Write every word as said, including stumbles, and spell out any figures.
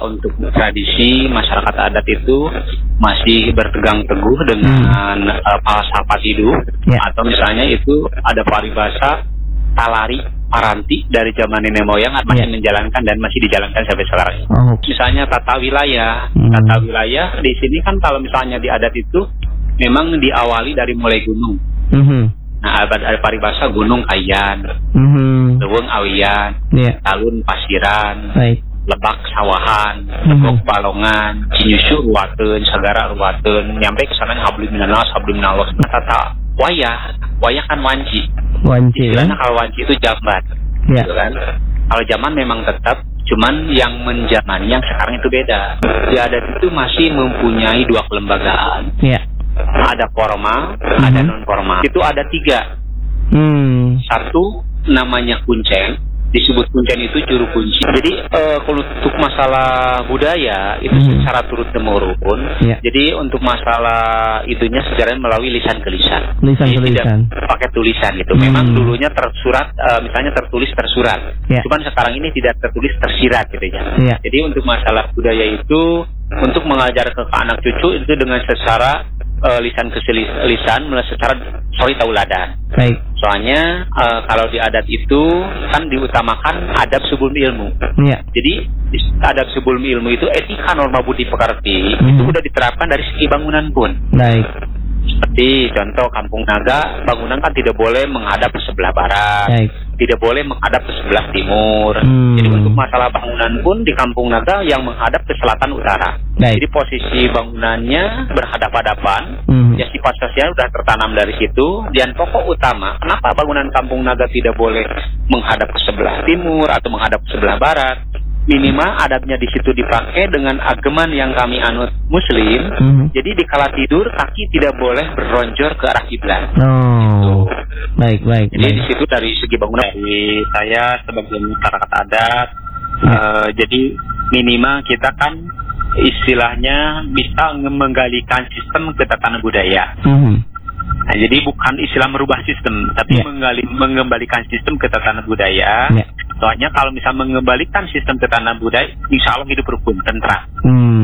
untuk tradisi masyarakat adat itu masih berpegang teguh dengan hmm. uh, falsafat hidup, yeah. atau misalnya itu ada paribasa talari paranti dari zaman nenek moyang masih yeah. menjalankan dan masih dijalankan sampai sekarang. Oh. Misalnya tata wilayah, hmm. tata wilayah di sini kan kalau misalnya di adat itu memang diawali dari mulai gunung. Mm-hmm. Nah, ada paribasa gunung Kayan, mm-hmm. Leweng Awian, yeah. Talun Pasiran, right. Lebak Sawahan, Tegok mm-hmm. Balongan, Cinyusu Ruwateun, Sagara Ruwateun, nyampe ke sana Habli Minanas, Habli Minalos. Tata wayah, wayah kan wanci. Wanci. Karena kalau wanci itu jambat, yeah. gitu kan. Kalau zaman memang tetap, cuman yang menjamani yang sekarang itu beda. Di adat itu masih mempunyai dua kelembagaan. Yeah. Ada formal, mm-hmm. ada non formal. Itu ada tiga. Hmm. Satu namanya kuncen, disebut kuncen itu juru kunci. Jadi uh, kalau untuk masalah budaya itu mm-hmm. secara turun temurun. Yeah. Jadi untuk masalah itunya sejarah melalui lisan ke lisan. Lisan ke lisan. Tidak pakai tulisan gitu. Mm. Memang dulunya tersurat, uh, misalnya tertulis tersurat. Yeah. Cuman sekarang ini tidak tertulis tersirat gitu ya. Yeah. Jadi untuk masalah budaya itu untuk mengajar ke anak cucu itu dengan secara Uh, lisan ke lisan, secara sorry tauladan. Baik. Soalnya uh, kalau di adat itu kan diutamakan adab sebelum ilmu. Ya. Jadi adab sebelum ilmu itu etika norma budi pekerti hmm. itu sudah diterapkan dari segi bangunan pun. Baik. Seperti contoh Kampung Naga, bangunan kan tidak boleh menghadap ke sebelah barat, baik. Tidak boleh menghadap ke sebelah timur. Hmm. Jadi untuk masalah bangunan pun di Kampung Naga yang menghadap ke selatan utara. Baik. Jadi posisi bangunannya berhadap-hadapan, hmm. ya sifat sosial sudah tertanam dari situ. Dan pokok utama, kenapa bangunan Kampung Naga tidak boleh menghadap ke sebelah timur atau menghadap ke sebelah barat? Minimal adabnya di situ dipakai dengan ageman yang kami anut Muslim. Mm-hmm. Jadi di kala tidur kaki tidak boleh beronjor ke arah kiblat. Oh, gitu. Baik baik. Jadi baik. Di situ dari segi bangunan dari saya sebagai masyarakat adat, ya. uh, jadi minimal kita kan istilahnya bisa menggalikan sistem ketatanan budaya. Mm-hmm. Nah, jadi bukan istilah merubah sistem, tapi yeah. menggali, mengembalikan sistem ketatanan budaya. Yeah. Soalnya kalau misalnya mengembalikan sistem ketatanan budaya, insya Allah hidup rukun, tentram. Hmm.